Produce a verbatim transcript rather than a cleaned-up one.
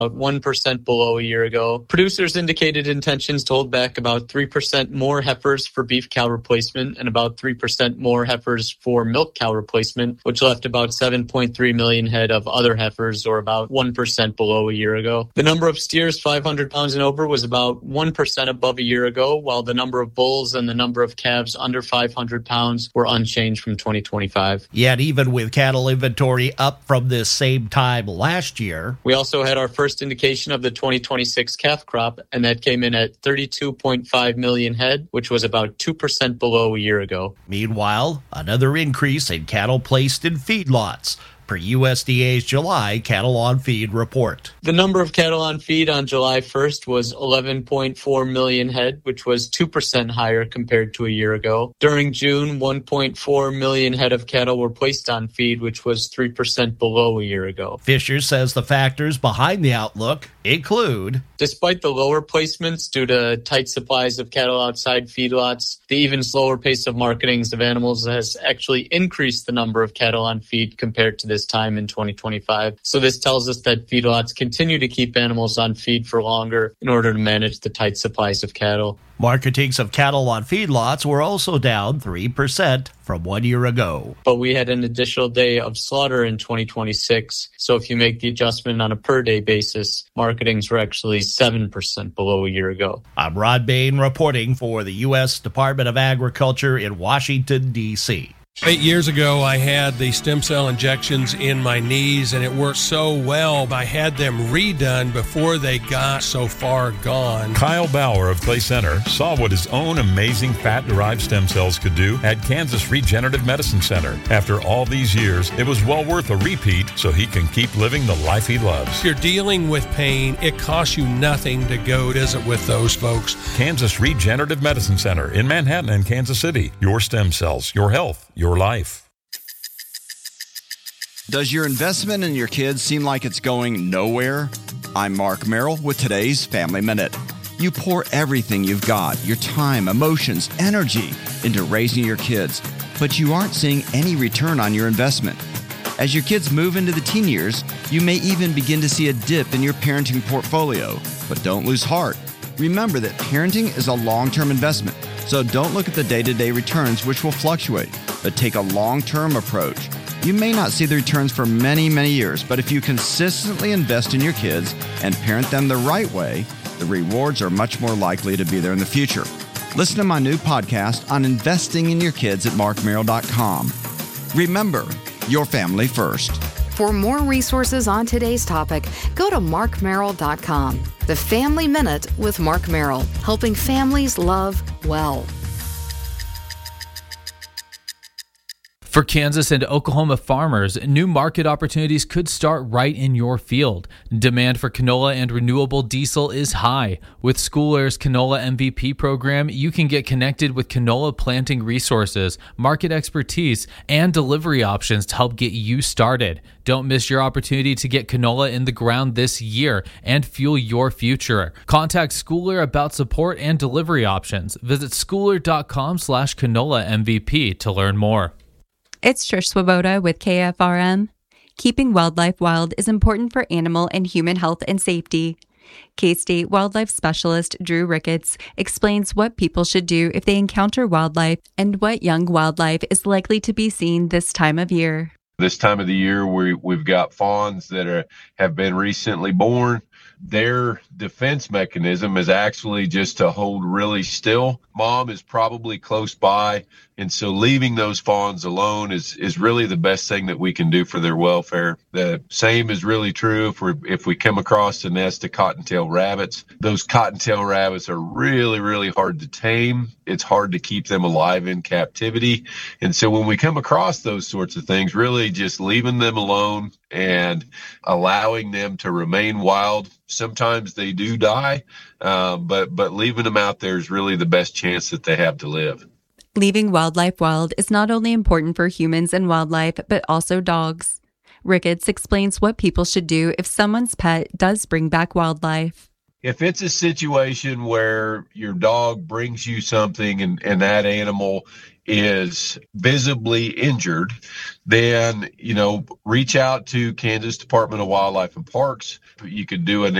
about one percent below a year ago. Producers indicated intentions to hold back about three percent more heifers for beef cow replacement and about three percent more heifers for milk cow replacement, which left about seven point three million head of other heifers, or about one percent below a year ago. The number of steers five hundred pounds and over was about one percent above a year ago, while the number of bulls and the number of calves under five hundred pounds were unchanged from twenty twenty-five. Yet even with cattle inventory up from this same time last year, we also had our first indication of the twenty twenty-six calf crop, and that came in at thirty-two point five million head, which was about two percent below a year ago. Meanwhile, another increase in cattle placed in feedlots, per U S D A's July Cattle on Feed report. The number of cattle on feed on July first was eleven point four million head, which was two percent higher compared to a year ago. During June, one point four million head of cattle were placed on feed, which was three percent below a year ago. Fisher says the factors behind the outlook include, despite the lower placements due to tight supplies of cattle outside feedlots, the even slower pace of marketings of animals has actually increased the number of cattle on feed compared to this time in twenty twenty-five. So this tells us that feedlots continue to keep animals on feed for longer in order to manage the tight supplies of cattle. Marketings of cattle on feedlots were also down three percent from one year ago. But we had an additional day of slaughter in twenty twenty-six. So if you make the adjustment on a per day basis, marketings were actually seven percent below a year ago. I'm Rod Bain reporting for the U S Department of Agriculture in Washington, D C Eight years ago, I had the stem cell injections in my knees, and it worked so well. I had them redone before they got so far gone. Kyle Bauer of Clay Center saw what his own amazing fat-derived stem cells could do at Kansas Regenerative Medicine Center. After all these years, it was well worth a repeat so he can keep living the life he loves. If you're dealing with pain, it costs you nothing to go visit with those folks. Kansas Regenerative Medicine Center in Manhattan and Kansas City. Your stem cells, your health, your life. Does your investment in your kids seem like it's going nowhere? I'm Mark Merrill with today's Family Minute. You pour everything you've got, your time, emotions, energy, into raising your kids, but you aren't seeing any return on your investment. As your kids move into the teen years, you may even begin to see a dip in your parenting portfolio. But don't lose heart. Remember that parenting is a long-term investment, so don't look at the day-to-day returns, which will fluctuate, but take a long-term approach. You may not see the returns for many, many years, but if you consistently invest in your kids and parent them the right way, the rewards are much more likely to be there in the future. Listen to my new podcast on investing in your kids at mark merrill dot com. Remember, your family first. For more resources on today's topic, go to mark merrill dot com. The Family Minute with Mark Merrill, helping families love well. For Kansas and Oklahoma farmers, new market opportunities could start right in your field. Demand for canola and renewable diesel is high. With Schooler's Canola M V P program, you can get connected with canola planting resources, market expertise, and delivery options to help get you started. Don't miss your opportunity to get canola in the ground this year and fuel your future. Contact Schooler about support and delivery options. Visit schooler.com slash canola MVP to learn more. It's Trish Swoboda with K F R M. Keeping wildlife wild is important for animal and human health and safety. K-State wildlife specialist Drew Ricketts explains what people should do if they encounter wildlife and what young wildlife is likely to be seen this time of year. This time of the year, we, we've got fawns that are, have been recently born. Their defense mechanism is actually just to hold really still. Mom is probably close by, and so leaving those fawns alone is is really the best thing that we can do for their welfare. The same is really true if we if we come across a nest of cottontail rabbits. Those cottontail rabbits are really, really hard to tame. It's hard to keep them alive in captivity. And so when we come across those sorts of things, really just leaving them alone and allowing them to remain wild. Sometimes they do die, uh, but but leaving them out there is really the best chance that they have to live. Leaving wildlife wild is not only important for humans and wildlife, but also dogs. Ricketts explains what people should do if someone's pet does bring back wildlife. If it's a situation where your dog brings you something and, and that animal is visibly injured, then, you know, reach out to Kansas Department of Wildlife and Parks. You could do an